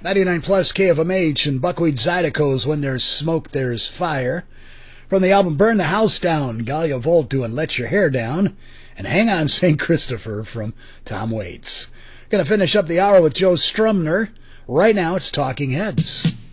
99 plus KFMH and Buckwheat Zydeco's When There's Smoke, There's Fire. From the album Burn the House Down, Galia Volt doing Let Your Hair Down. And Hang On St. Christopher from Tom Waits. Gonna finish up the hour with Joe Strumner. Right now it's Talking Heads.